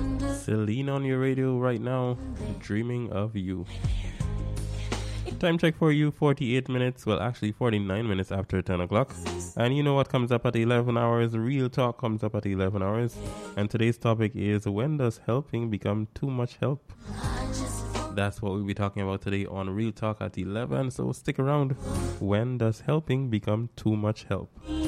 Celine on your radio right now, dreaming of you. Time check for you, 48 minutes, well actually 49 minutes after 10 o'clock. And you know what comes up at 11 hours? Real Talk comes up at 11 hours. And today's topic is, when does helping become too much help? That's what we'll be talking about today on Real Talk at 11, so stick around. When does helping become too much help?